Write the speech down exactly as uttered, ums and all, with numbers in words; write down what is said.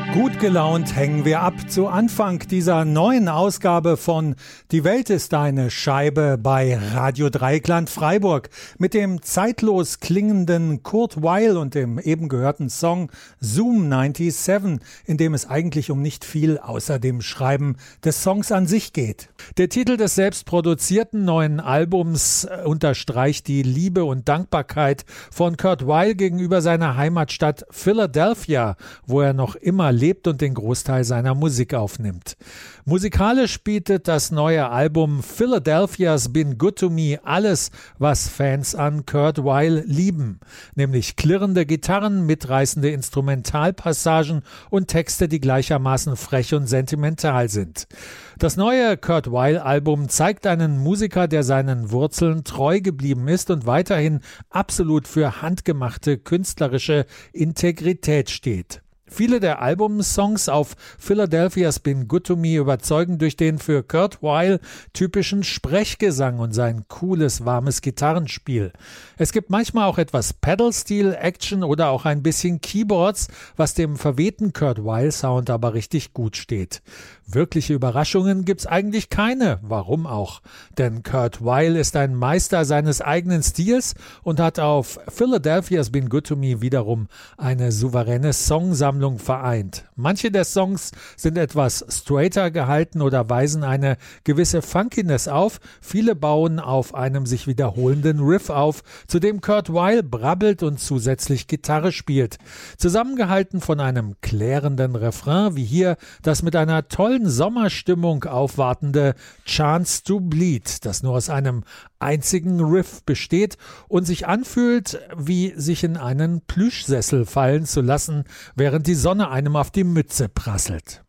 Gut gelaunt hängen wir ab zu Anfang dieser neuen Ausgabe von Die Welt ist eine Scheibe bei Radio Dreieckland Freiburg mit dem zeitlos klingenden Kurt Weill und dem eben gehörten Song Zoom siebenundneunzig, in dem es eigentlich um nicht viel außer dem Schreiben des Songs an sich geht. Der Titel des selbstproduzierten neuen Albums unterstreicht die Liebe und Dankbarkeit von Kurt Weill gegenüber seiner Heimatstadt Philadelphia, wo er noch immer lebt und den Großteil seiner Musik aufnimmt. Musikalisch bietet das neue Album Philadelphia's Been Good to Me alles, was Fans an Kurt Weill lieben, nämlich klirrende Gitarren, mitreißende Instrumentalpassagen und Texte, die gleichermaßen frech und sentimental sind. Das neue Kurt Weill-Album zeigt einen Musiker, der seinen Wurzeln treu geblieben ist und weiterhin absolut für handgemachte künstlerische Integrität steht. Viele der Albumsongs auf Philadelphia's Been Good to Me überzeugen durch den für Kurt Weill typischen Sprechgesang und sein cooles, warmes Gitarrenspiel. Es gibt manchmal auch etwas Pedal-Steel-Action oder auch ein bisschen Keyboards, was dem verwehten Kurt Weill-Sound aber richtig gut steht. Wirkliche Überraschungen gibt's eigentlich keine, warum auch? Denn Kurt Weill ist ein Meister seines eigenen Stils und hat auf Philadelphia's Been Good to Me wiederum eine souveräne Songsammlung vereint. Manche der Songs sind etwas straighter gehalten oder weisen eine gewisse Funkiness auf, viele bauen auf einem sich wiederholenden Riff auf, zu dem Kurt Weill brabbelt und zusätzlich Gitarre spielt. Zusammengehalten von einem klärenden Refrain, wie hier das mit einer tollen Sommerstimmung aufwartende Chance to Bleed, das nur aus einem einzigen Riff besteht und sich anfühlt, wie sich in einen Plüschsessel fallen zu lassen, während die Sonne einem auf die Mütze prasselt.